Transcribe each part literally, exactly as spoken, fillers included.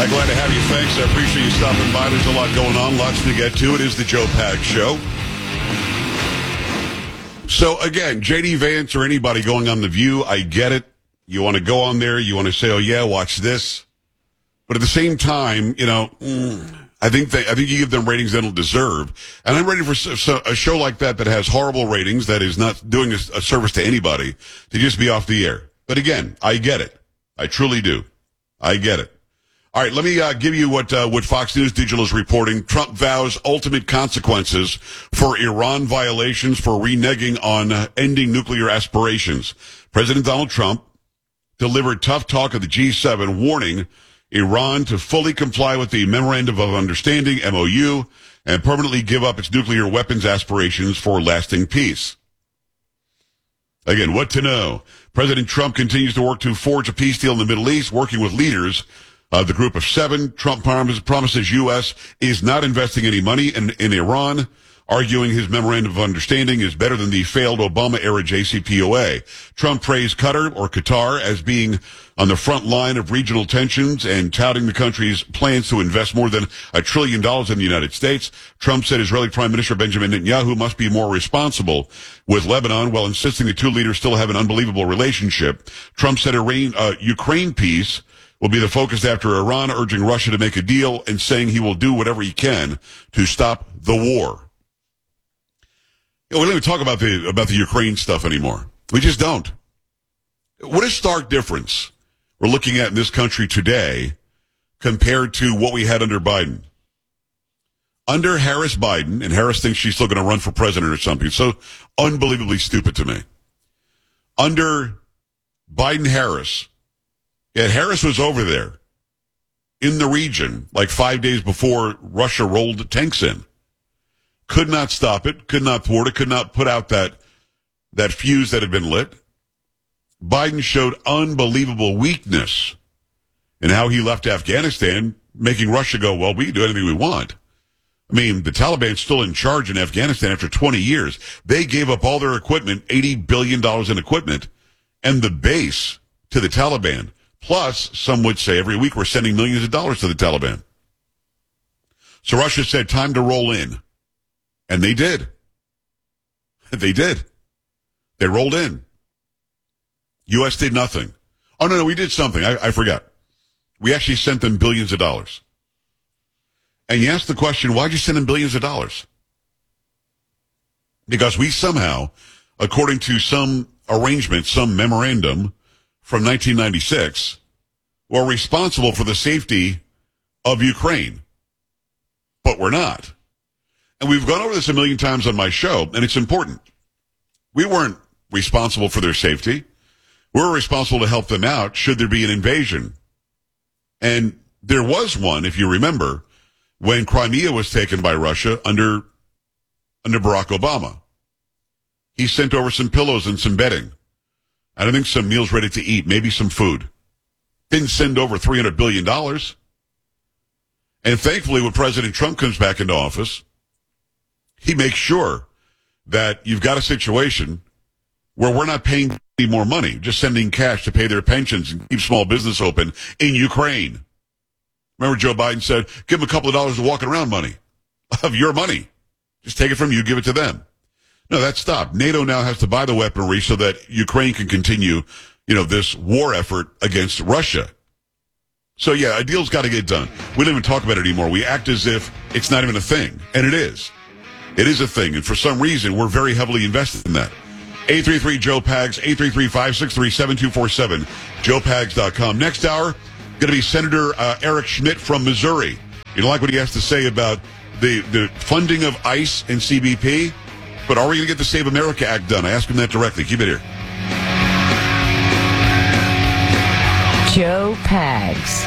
I'm glad to have you. Thanks. I appreciate you stopping by. There's a lot going on, lots to get to. It is the Joe Pags Show. So, again, J D Vance or anybody going on The View, I get it. You want to go on there. You want to say, oh, yeah, watch this. But at the same time, you know, mm, I think they, I think you give them ratings they'll deserve. And I'm ready for a show like that that has horrible ratings, that is not doing a service to anybody, to just be off the air. But again, I get it. I truly do. I get it. All right, let me uh, give you what uh, what Fox News Digital is reporting. Trump vows ultimate consequences for Iran violations for reneging on uh, ending nuclear aspirations. President Donald Trump delivered tough talk at the G seven, warning Iran to fully comply with the Memorandum of Understanding, M O U, and permanently give up its nuclear weapons aspirations for lasting peace. Again, what to know? President Trump continues to work to forge a peace deal in the Middle East, working with leaders of the Group of Seven. Trump promises U S is not investing any money in, in Iran, arguing his Memorandum of Understanding is better than the failed Obama-era J C P O A. Trump praised Qatar, or Qatar, as being on the front line of regional tensions and touting the country's plans to invest more than a trillion dollars in the United States. Trump said Israeli Prime Minister Benjamin Netanyahu must be more responsible with Lebanon, while insisting the two leaders still have an unbelievable relationship. Trump said Iran, uh, Ukraine peace will be the focus after Iran, urging Russia to make a deal and saying he will do whatever he can to stop the war. You know, we don't even talk about the about the Ukraine stuff anymore. We just don't. What a stark difference we're looking at in this country today compared to what we had under Biden. Under Harris Biden, and Harris thinks she's still going to run for president or something. It's so unbelievably stupid to me. Under Biden Harris, yeah, Harris was over there in the region like five days before Russia rolled tanks in. Could not stop it, could not thwart it, could not put out that that fuse that had been lit. Biden showed unbelievable weakness in how he left Afghanistan, making Russia go, well, we can do anything we want. I mean, the Taliban's still in charge in Afghanistan after twenty years. They gave up all their equipment, eighty billion dollars in equipment, and the base to the Taliban. Plus, some would say every week we're sending millions of dollars to the Taliban. So Russia said, time to roll in. And they did. They did. They rolled in. U S did nothing. Oh, no, no, we did something. I, I forgot. We actually sent them billions of dollars. And you ask the question, why'd you send them billions of dollars? Because we somehow, according to some arrangement, some memorandum from nineteen ninety-six, were responsible for the safety of Ukraine. But we're not. And we've gone over this a million times on my show, and it's important. We weren't responsible for their safety. We were responsible to help them out should there be an invasion. And there was one, if you remember, when Crimea was taken by Russia under, under Barack Obama. He sent over some pillows and some bedding. I don't think some meals ready to eat, maybe some food. Didn't send over three hundred billion dollars. And thankfully, when President Trump comes back into office, he makes sure that you've got a situation where we're not paying any more money, just sending cash to pay their pensions and keep small business open in Ukraine. Remember Joe Biden said, give them a couple of dollars of walking around money, of your money. Just take it from you, give it to them. No, that stopped. NATO now has to buy the weaponry so that Ukraine can continue, you know, this war effort against Russia. So, yeah, a deal's got to get done. We don't even talk about it anymore. We act as if it's not even a thing, and it is. It is a thing, and for some reason, we're very heavily invested in that. eight three three Joe Pags, eight three three, five six three, seven two four seven, joe pags dot com. Next hour, going to be Senator uh, Eric Schmidt from Missouri. You don't like what he has to say about the, the funding of ICE and C B P? But are we going to get the Save America Act done? I asked him that directly. Keep it here. Joe Pags.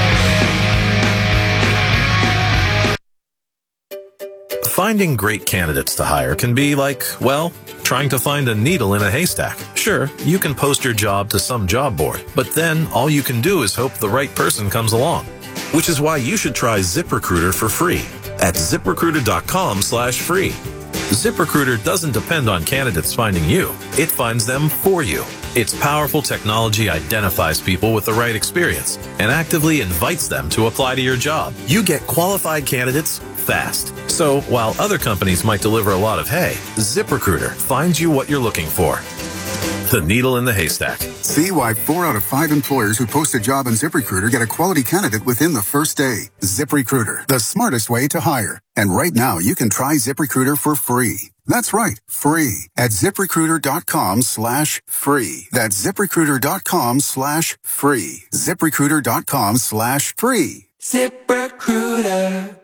Finding great candidates to hire can be like, well, trying to find a needle in a haystack. Sure, you can post your job to some job board, but then all you can do is hope the right person comes along. Which is why you should try ZipRecruiter for free at zip recruiter dot com slash free. ZipRecruiter doesn't depend on candidates finding you. It finds them for you. Its powerful technology identifies people with the right experience and actively invites them to apply to your job. You get qualified candidates fast. So while other companies might deliver a lot of hay, ZipRecruiter finds you what you're looking for. The needle in the haystack. See why four out of five employers who post a job on ZipRecruiter get a quality candidate within the first day. ZipRecruiter, the smartest way to hire. And right now, you can try ZipRecruiter for free. That's right, free at ZipRecruiter.com slash free. That's ZipRecruiter.com slash free. ZipRecruiter.com slash free. ZipRecruiter.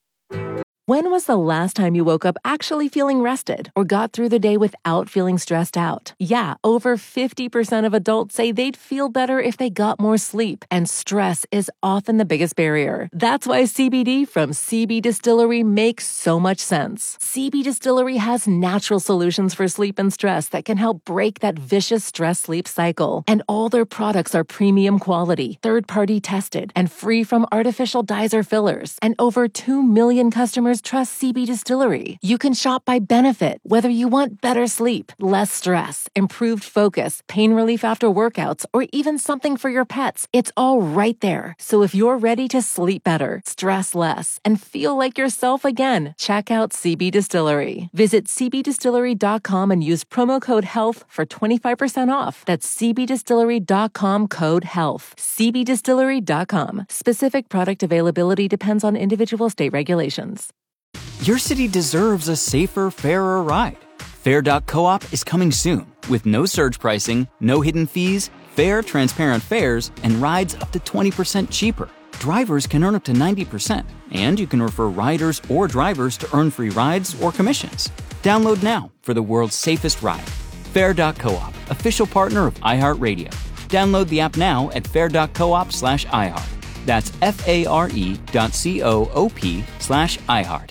When was the last time you woke up actually feeling rested or got through the day without feeling stressed out? Yeah, over fifty percent of adults say they'd feel better if they got more sleep, and stress is often the biggest barrier. That's why C B D from C B Distillery makes so much sense. C B Distillery has natural solutions for sleep and stress that can help break that vicious stress-sleep cycle. And all their products are premium quality, third-party tested, and free from artificial dyes or fillers. And over two million customers trust C B Distillery. You can shop by benefit, whether you want better sleep, less stress, improved focus, pain relief after workouts, or even something for your pets. It's all right there. So if you're ready to sleep better, stress less, and feel like yourself again, check out C B Distillery. Visit C B distillery dot com and use promo code HEALTH for twenty-five percent off. That's C B distillery dot com code HEALTH. C B distillery dot com. Specific product availability depends on individual state regulations. Your city deserves a safer, fairer ride. Fair dot coop is coming soon with no surge pricing, no hidden fees, fair, transparent fares, and rides up to twenty percent cheaper. Drivers can earn up to ninety percent, and you can refer riders or drivers to earn free rides or commissions. Download now for the world's safest ride. Fair dot coop, official partner of iHeartRadio. Download the app now at fair dot coop slash iHeart. That's F-A-R-E dot C-O-O-P slash iHeart.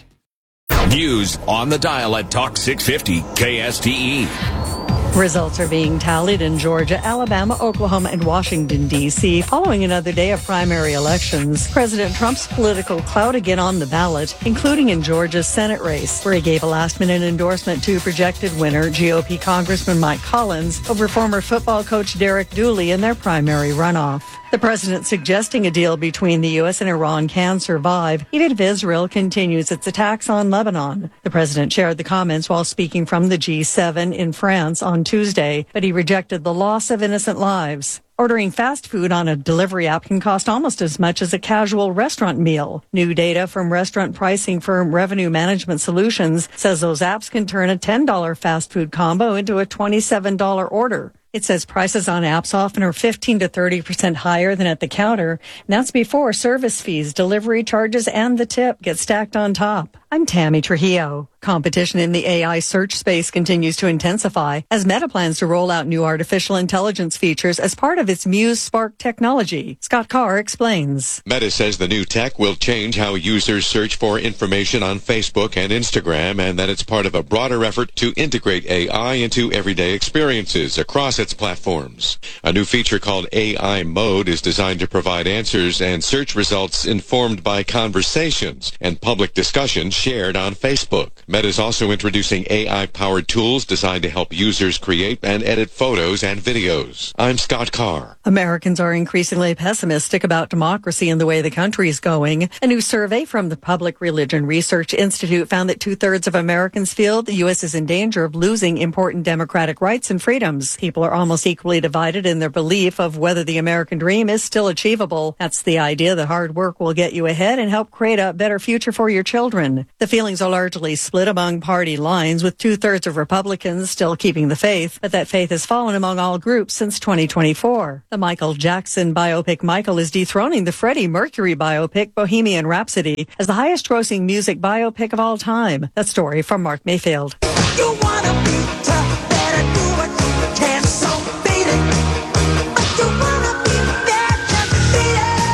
News on the dial at Talk six fifty K S T E. Results are being tallied in Georgia, Alabama, Oklahoma, and Washington, D C following another day of primary elections. President Trump's political clout again on the ballot, including in Georgia's Senate race, where he gave a last-minute endorsement to projected winner G O P Congressman Mike Collins over former football coach Derek Dooley in their primary runoff. The president suggesting a deal between the U S and Iran can survive, even if Israel continues its attacks on Lebanon. The president shared the comments while speaking from the G seven in France on Tuesday, but he rejected the loss of innocent lives. Ordering fast food on a delivery app can cost almost as much as a casual restaurant meal. New data from restaurant pricing firm Revenue Management Solutions says those apps can turn a ten dollars fast food combo into a twenty-seven dollars order. It says prices on apps often are fifteen to thirty percent higher than at the counter, and that's before service fees, delivery charges, and the tip get stacked on top. I'm Tammy Trujillo. Competition in the A I search space continues to intensify as Meta plans to roll out new artificial intelligence features as part of its Muse Spark technology. Scott Carr explains. Meta says the new tech will change how users search for information on Facebook and Instagram, and that it's part of a broader effort to integrate A I into everyday experiences across its platforms. A new feature called A I Mode is designed to provide answers and search results informed by conversations and public discussions shared on Facebook. Meta is also introducing A I-powered tools designed to help users create and edit photos and videos. I'm Scott Carr. Americans are increasingly pessimistic about democracy and the way the country is going. A new survey from the Public Religion Research Institute found that two-thirds of Americans feel the U S is in danger of losing important democratic rights and freedoms. People are almost equally divided in their belief of whether the American dream is still achievable. That's the idea that hard work will get you ahead and help create a better future for your children. The feelings are largely split among party lines, with two-thirds of Republicans still keeping the faith, but that faith has fallen among all groups since twenty twenty-four. The Michael Jackson biopic Michael is dethroning the Freddie Mercury biopic Bohemian Rhapsody as the highest-grossing music biopic of all time. That story from Mark Mayfield. You wanna be tough, better do what you can, so beat it. But you wanna be bad, just beat it.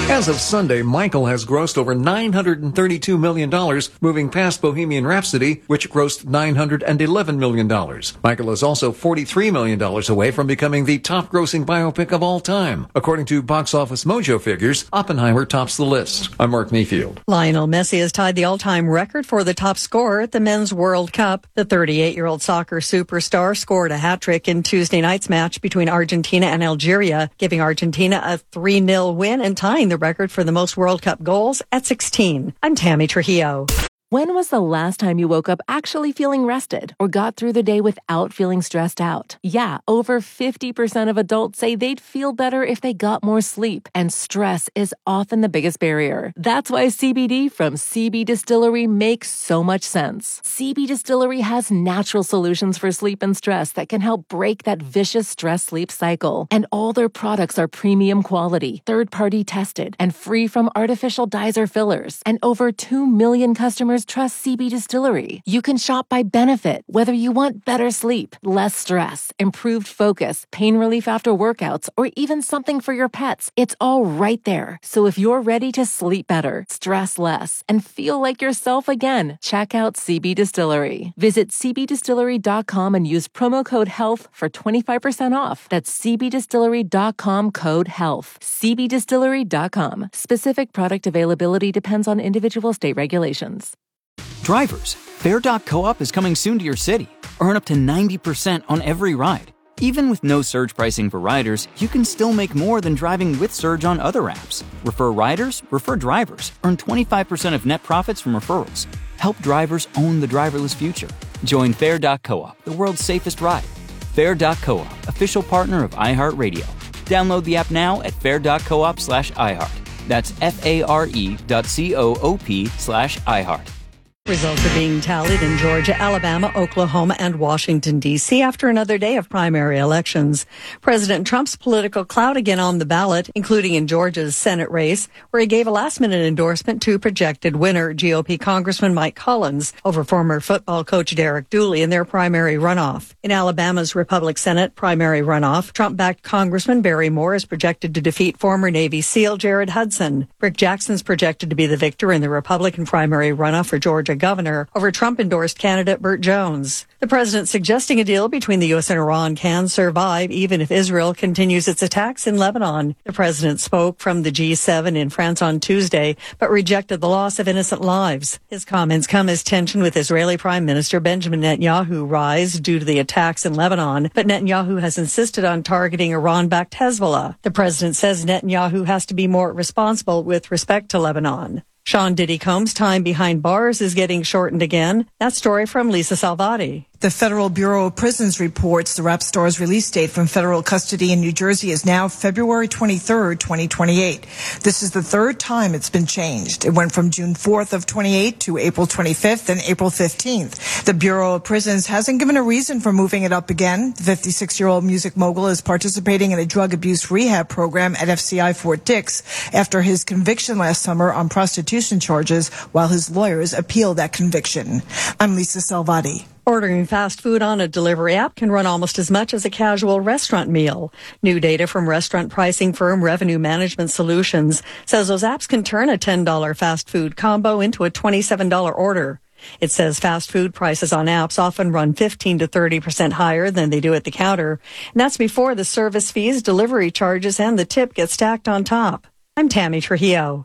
As of Sunday, Michael has grossed over nine hundred thirty-two million dollars, moving past Bohemian Rhapsody, which grossed nine hundred eleven million dollars. Michael is also forty-three million dollars away from becoming the top-grossing biopic of all time. According to Box Office Mojo figures, Oppenheimer tops the list. I'm Mark Mayfield. Lionel Messi has tied the all-time record for the top scorer at the Men's World Cup. The thirty-eight-year-old soccer superstar scored a hat-trick in Tuesday night's match between Argentina and Algeria, giving Argentina a three nil win and tying the record for the most World Cup goals at sixteen. I'm Tammy Trujillo. When was the last time you woke up actually feeling rested or got through the day without feeling stressed out? Yeah, over fifty percent of adults say they'd feel better if they got more sleep, and stress is often the biggest barrier. That's why C B D from C B Distillery makes so much sense. C B Distillery has natural solutions for sleep and stress that can help break that vicious stress-sleep cycle. And all their products are premium quality, third-party tested, and free from artificial dyes or fillers. And over two million customers trust C B Distillery. You can shop by benefit, whether you want better sleep, less stress, improved focus, pain relief after workouts, or even something for your pets. It's all right there. So if you're ready to sleep better, stress less, and feel like yourself again, check out C B Distillery. Visit c b distillery dot com and use promo code HEALTH for twenty-five percent off. That's c b distillery dot com code HEALTH. c b distillery dot com. Specific product availability depends on individual state regulations. Drivers, Fare dot coop is coming soon to your city. Earn up to ninety percent on every ride. Even with no surge pricing for riders, you can still make more than driving with Surge on other apps. Refer riders, refer drivers. Earn twenty-five percent of net profits from referrals. Help drivers own the driverless future. Join Fare dot coop, the world's safest ride. Fare dot coop, official partner of iHeartRadio. Download the app now at fare dot coop slash iHeart. That's F-A-R-E dot C-O-O-P slash iHeart. Results are being tallied in Georgia, Alabama, Oklahoma, and Washington, D C after another day of primary elections. President Trump's political clout again on the ballot, including in Georgia's Senate race, where he gave a last-minute endorsement to projected winner G O P Congressman Mike Collins over former football coach Derek Dooley in their primary runoff. In Alabama's Republican Senate primary runoff, Trump-backed Congressman Barry Moore is projected to defeat former Navy SEAL Jared Hudson. Rick Jackson's projected to be the victor in the Republican primary runoff for Georgia governor over Trump-endorsed candidate Burt Jones. The president suggesting a deal between the U S and Iran can survive even if Israel continues its attacks in Lebanon. The president spoke from the G seven in France on Tuesday, but rejected the loss of innocent lives. His comments come as tension with Israeli Prime Minister Benjamin Netanyahu rise due to the attacks in Lebanon, but Netanyahu has insisted on targeting Iran-backed Hezbollah. The president says Netanyahu has to be more responsible with respect to Lebanon. Sean Diddy Combs' time behind bars is getting shortened again. That story from Lisa Salvati. The Federal Bureau of Prisons reports the rap star's release date from federal custody in New Jersey is now February twenty-third, twenty twenty-eight. This is the third time it's been changed. It went from June fourth of twenty-eight to April twenty-fifth and April fifteenth. The Bureau of Prisons hasn't given a reason for moving it up again. The fifty-six-year-old music mogul is participating in a drug abuse rehab program at F C I Fort Dix after his conviction last summer on prostitution charges while his lawyers appeal that conviction. I'm Lisa Salvati. Ordering fast food on a delivery app can run almost as much as a casual restaurant meal. New data from restaurant pricing firm Revenue Management Solutions says those apps can turn a ten dollars fast food combo into a twenty-seven dollars order. It says fast food prices on apps often run fifteen to thirty percent higher than they do at the counter. And that's before the service fees, delivery charges, and the tip get stacked on top. I'm Tammy Trujillo.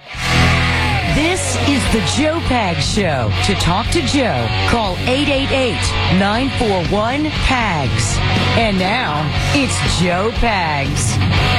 This is the Joe Pags Show. To talk to Joe, call eight eight eight, nine four one, P A G S. And now, it's Joe Pags.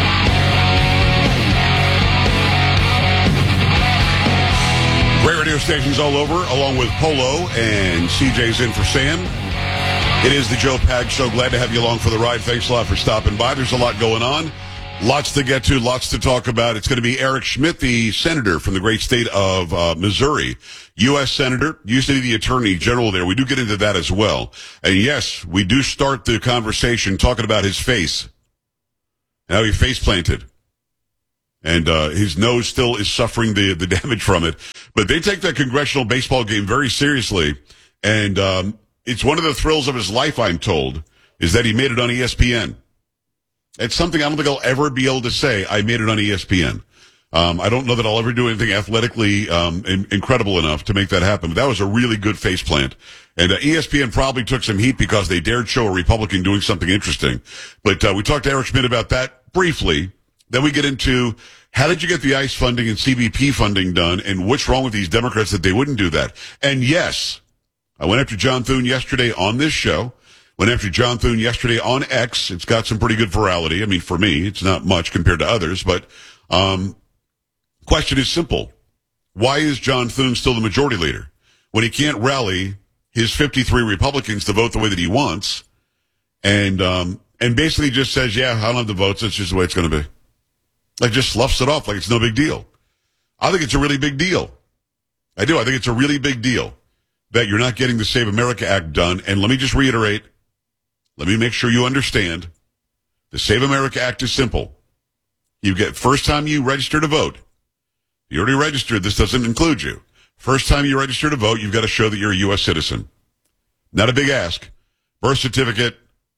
Great radio stations all over, along with Polo and C J's in for Sam. It is the Joe Pags Show. Glad to have you along for the ride. Thanks a lot for stopping by. There's a lot going on. Lots to get to, lots to talk about. It's going to be Eric Schmidt, the senator from the great state of uh, Missouri, U S senator, used to be the attorney general there. We do get into that as well. And yes, we do start the conversation talking about his face, how he face planted. And uh, his nose still is suffering the, the damage from it. But they take that congressional baseball game very seriously. And um, it's one of the thrills of his life, I'm told, is that he made it on E S P N. It's something I don't think I'll ever be able to say. I made it on E S P N. Um, I don't know that I'll ever do anything athletically um, in, incredible enough to make that happen. But that was a really good face plant. And uh, E S P N probably took some heat because they dared show a Republican doing something interesting. But uh, we talked to Eric Schmidt about that briefly. Then we get into how did you get the ICE funding and C B P funding done, and what's wrong with these Democrats that they wouldn't do that. And yes, I went after John Thune yesterday on this show. Went after John Thune yesterday on X. It's got some pretty good virality. I mean, for me, it's not much compared to others, but um question is simple. Why is John Thune still the majority leader when he can't rally his fifty-three Republicans to vote the way that he wants, and um, and basically just says, yeah, I don't have the votes. That's just the way it's going to be. Like, just sloughs it off like it's no big deal. I think it's a really big deal. I do. I think it's a really big deal that you're not getting the Save America Act done. And let me just reiterate. Let me make sure you understand. The Save America Act is simple. You get, first time you register to vote, you already registered. This doesn't include you. First time you register to vote, you've got to show that you're a U S citizen. Not a big ask. Birth certificate.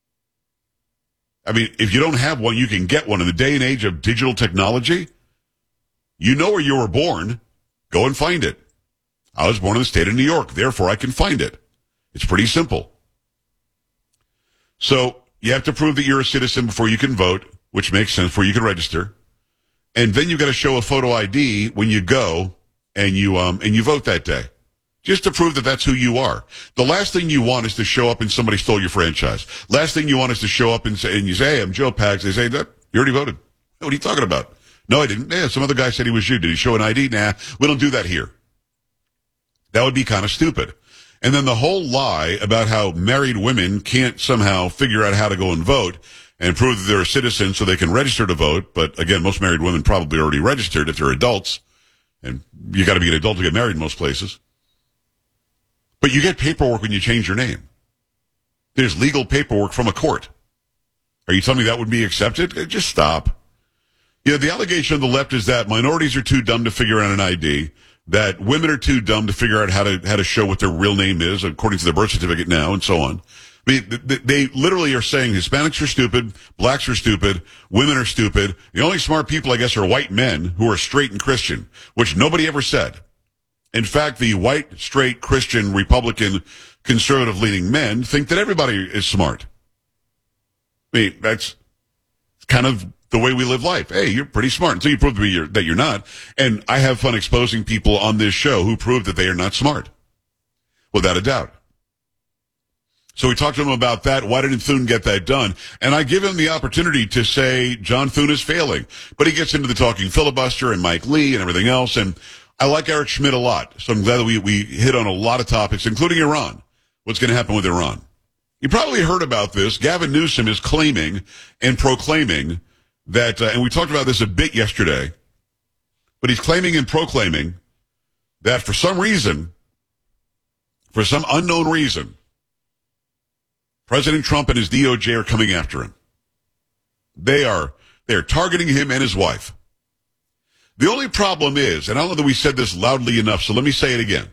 I mean, if you don't have one, you can get one. In the day and age of digital technology, you know where you were born. Go and find it. I was born in the state of New York. Therefore, I can find it. It's pretty simple. So you have to prove that you're a citizen before you can vote, which makes sense, before you can register. And then you've got to show a photo I D when you go and you um and you vote that day, just to prove that that's who you are. The last thing you want is to show up and somebody stole your franchise. Last thing you want is to show up and say, and you say, hey, I'm Joe Pags. They say, that you already voted. What are you talking about? No, I didn't. Yeah, some other guy said he was you. Did he show an I D? Nah, we don't do that here. That would be kind of stupid. And then the whole lie about how married women can't somehow figure out how to go and vote and prove that they're a citizen so they can register to vote. But again, most married women probably already registered if they're adults. And you got to be an adult to get married in most places. But you get paperwork when you change your name. There's legal paperwork from a court. Are you telling me that would be accepted? Just stop. You know, the allegation of the left is that minorities are too dumb to figure out an I D, that women are too dumb to figure out how to how to show what their real name is according to their birth certificate now, and so on. I mean, they literally are saying Hispanics are stupid, blacks are stupid, women are stupid. The only smart people, I guess, are white men who are straight and Christian, which nobody ever said. In fact, the white, straight, Christian, Republican, conservative-leaning men think that everybody is smart. I mean, that's kind of the way we live life. Hey, you're pretty smart until you prove to me you're, that you're not. And I have fun exposing people on this show who prove that they are not smart, without a doubt. So we talked to him about that. Why didn't Thune get that done? And I give him the opportunity to say John Thune is failing. But he gets into the talking filibuster and Mike Lee and everything else. And I like Eric Schmidt a lot. So I'm glad that we, we hit on a lot of topics, including Iran. What's going to happen with Iran? You probably heard about this. Gavin Newsom is claiming and proclaiming that, uh, and we talked about this a bit yesterday, but he's claiming and proclaiming that for some reason, for some unknown reason, President Trump and his D O J are coming after him. They are, they are targeting him and his wife. The only problem is, and I don't know that we said this loudly enough, so let me say it again.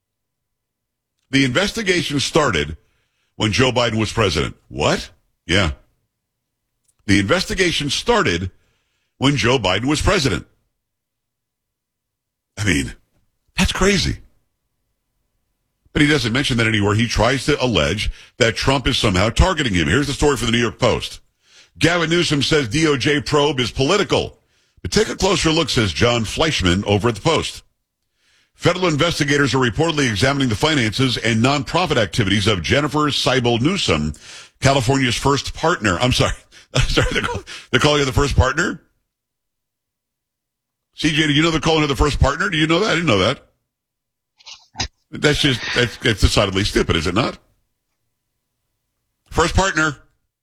The investigation started when Joe Biden was president. What? Yeah. The investigation started when Joe Biden was president. I mean, that's crazy. But he doesn't mention that anywhere. He tries to allege that Trump is somehow targeting him. Here's the story from the New York Post. Gavin Newsom says D O J probe is political. But take a closer look, says John Fleischman over at the Post. Federal investigators are reportedly examining the finances and nonprofit activities of Jennifer Seibel Newsom, California's first partner. I'm sorry. sorry they're, call, they're calling her the first partner? C J, do you know they're calling her the first partner? Do you know that? I didn't know that. That's just, that's, that's decidedly stupid, is it not? First partner.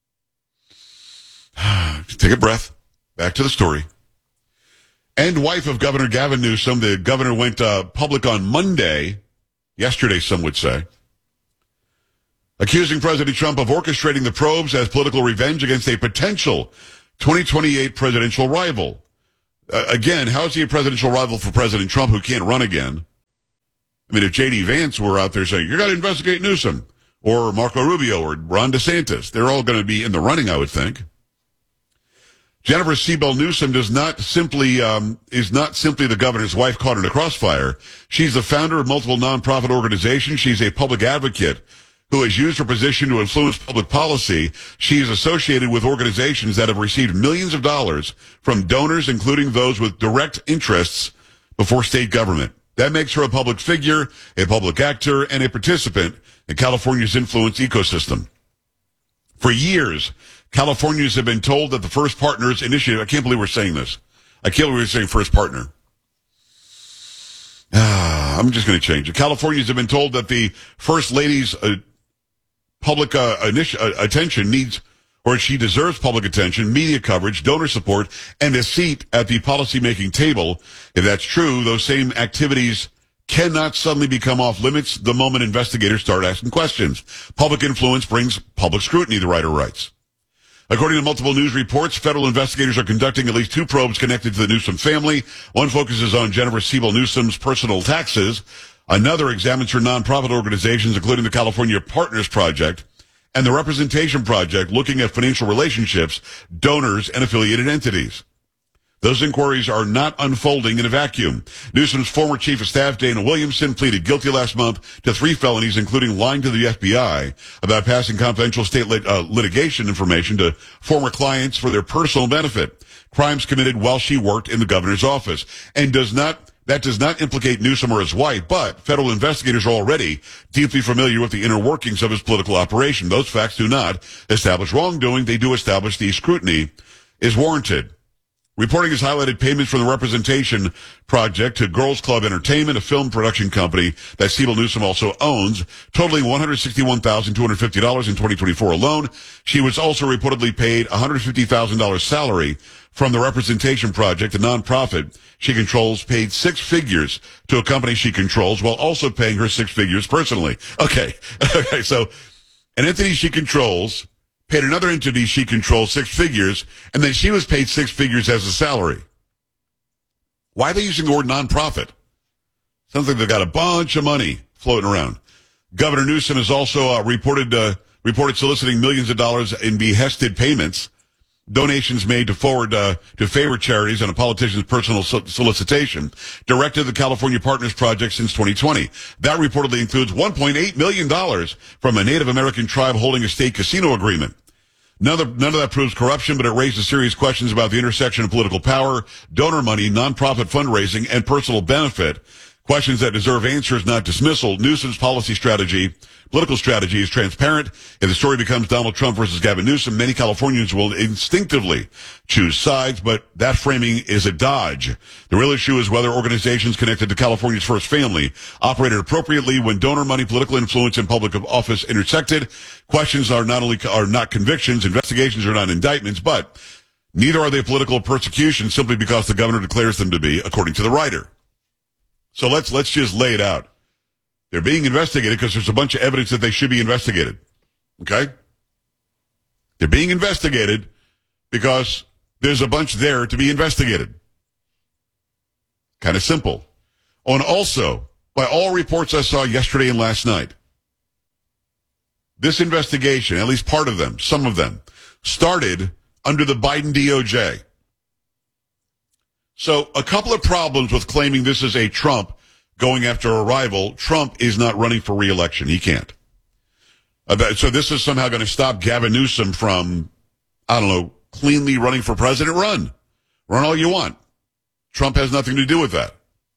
Take a breath. Back to the story. And wife of Governor Gavin Newsom. The governor went uh, public on Monday, yesterday some would say, accusing President Trump of orchestrating the probes as political revenge against a potential twenty twenty-eight presidential rival. Uh, again, how is he a presidential rival for President Trump who can't run again? I mean, if J D Vance were out there saying, you got to investigate Newsom, or Marco Rubio, or Ron DeSantis, they're all going to be in the running, I would think. Jennifer Siebel Newsom does not simply um, is not simply the governor's wife caught in a crossfire. She's the founder of multiple nonprofit organizations. She's a public advocate who has used her position to influence public policy. She is associated with organizations that have received millions of dollars from donors, including those with direct interests before state government. That makes her a public figure, a public actor, and a participant in California's influence ecosystem. For years, Californians have been told that the First Partners Initiative, I can't believe we're saying this. I can't believe we're saying First Partner. Ah, I'm just going to change it. Californians have been told that the First Lady's uh, public uh, initi- uh, attention needs, or she deserves public attention, media coverage, donor support, and a seat at the policymaking table. If that's true, those same activities cannot suddenly become off limits the moment investigators start asking questions. Public influence brings public scrutiny, the writer writes. According to multiple news reports, federal investigators are conducting at least two probes connected to the Newsom family. One focuses on Jennifer Siebel Newsom's personal taxes. Another examines her nonprofit organizations, including the California Partners Project and the Representation Project, looking at financial relationships, donors, and affiliated entities. Those inquiries are not unfolding in a vacuum. Newsom's former chief of staff, Dana Williamson, pleaded guilty last month to three felonies, including lying to the F B I about passing confidential state lit- uh, litigation information to former clients for their personal benefit. Crimes committed while she worked in the governor's office. And does not, that does not implicate Newsom or his wife, but federal investigators are already deeply familiar with the inner workings of his political operation. Those facts do not establish wrongdoing. They do establish the scrutiny is warranted. Reporting has highlighted payments from the Representation Project to Girls Club Entertainment, a film production company that Siebel Newsom also owns, totaling one hundred sixty-one thousand two hundred fifty dollars in twenty twenty-four alone. She was also reportedly paid one hundred fifty thousand dollars salary from the Representation Project, a nonprofit she controls, paid six figures to a company she controls while also paying her six figures personally. Okay. Okay. So an entity she controls paid another entity she controls six figures, and then she was paid six figures as a salary. Why are they using the word nonprofit? Sounds like they've got a bunch of money floating around. Governor Newsom has also uh, reported uh, reported soliciting millions of dollars in behested payments, donations made to forward uh, to favor charities on a politician's personal so- solicitation, directed to the California Partners Project since twenty twenty. That reportedly includes one point eight million dollars from a Native American tribe holding a state casino agreement. None of, none of that proves corruption, but it raises serious questions about the intersection of political power, donor money, nonprofit fundraising, and personal benefit. Questions that deserve answers, not dismissal. Newsom's policy strategy, political strategy is transparent. If the story becomes Donald Trump versus Gavin Newsom, many Californians will instinctively choose sides, but that framing is a dodge. The real issue is whether organizations connected to California's first family operated appropriately when donor money, political influence, and public office intersected. Questions are not only are not convictions, investigations are not indictments, but neither are they political persecution simply because the governor declares them to be, according to the writer. So let's let's just lay it out. They're being investigated because there's a bunch of evidence that they should be investigated. Okay? They're being investigated because there's a bunch there to be investigated. Kind of simple. Oh, and also, by all reports I saw yesterday and last night, this investigation, at least part of them, some of them, started under the Biden D O J. So a couple of problems with claiming this is a Trump going after a rival. Trump is not running for re-election. He can't. Uh, so this is somehow going to stop Gavin Newsom from, I don't know, cleanly running for president. Run. Run all you want. Trump has nothing to do with that.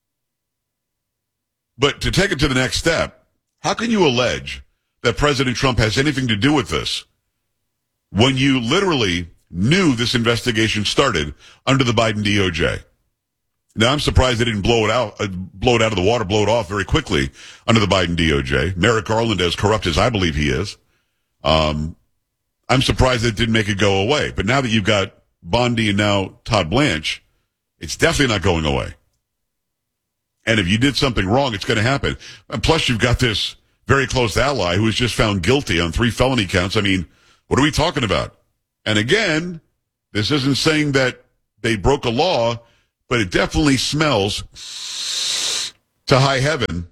But to take it to the next step, how can you allege that President Trump has anything to do with this when you literally knew this investigation started under the Biden D O J? Now, I'm surprised they didn't blow it out, uh, blow it out of the water, blow it off very quickly under the Biden D O J. Merrick Garland, as corrupt as I believe he is, um, I'm surprised it didn't make it go away. But now that you've got Bondi and now Todd Blanche, it's definitely not going away. And if you did something wrong, it's going to happen. And plus, you've got this very close ally who was just found guilty on three felony counts. I mean, what are we talking about? And again, this isn't saying that they broke a law, but it definitely smells to high heaven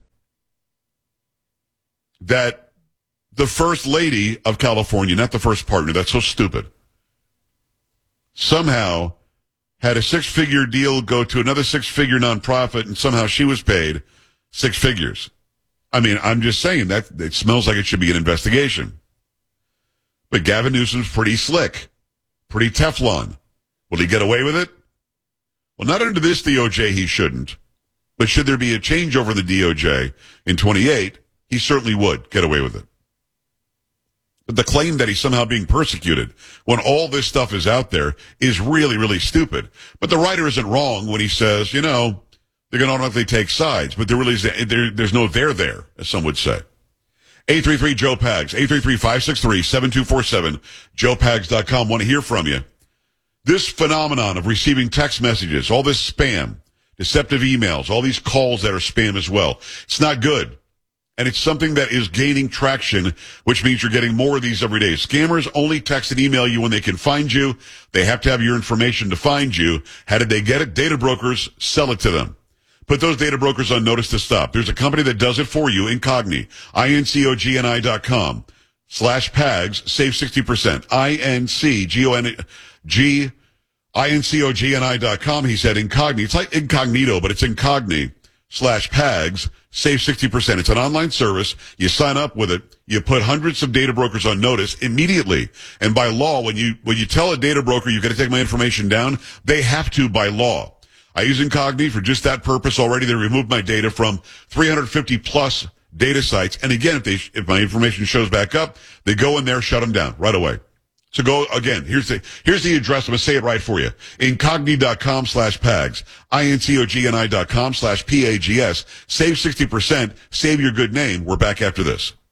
that the first lady of California, not the first partner, that's so stupid, somehow had a six-figure deal go to another six-figure nonprofit, and somehow she was paid six figures. I mean, I'm just saying that it smells like it should be an investigation. But Gavin Newsom's pretty slick, pretty Teflon. Will he get away with it? Well, not under this D O J, he shouldn't. But should there be a changeover in the D O J in twenty-eight, he certainly would get away with it. But the claim that he's somehow being persecuted when all this stuff is out there is really, really stupid. But the writer isn't wrong when he says, you know, they're going to automatically take sides, but there really is, there, there's no there there, as some would say. eight three three Joe Pags, eight three three, five six three, seven two four seven, joe pags dot com. Want to hear from you. This phenomenon of receiving text messages, all this spam, deceptive emails, all these calls that are spam as well, it's not good. And it's something that is gaining traction, which means you're getting more of these every day. Scammers only text and email you when they can find you. They have to have your information to find you. How did they get it? Data brokers sell it to them. Put those data brokers on notice to stop. There's a company that does it for you, Incogni, I N C O G N I dot com slash Pags, save sixty percent. I N C G O N G, I N C O G N I dot com. He said Incogni. It's like incognito, but it's Incogni slash Pags, save sixty percent. It's an online service. You sign up with it. You put hundreds of data brokers on notice immediately. And by law, when you, when you tell a data broker you've got to take my information down, they have to by law. I use Incogni for just that purpose already. They removed my data from three hundred fifty plus data sites. And again, if they, if my information shows back up, they go in there, shut them down right away. So go again. Here's the, here's the address. I'm going to say it right for you. Incogni dot com slash Pags. I N C O G N I dot com slash P A G S. Save sixty percent. Save your good name. We're back after this.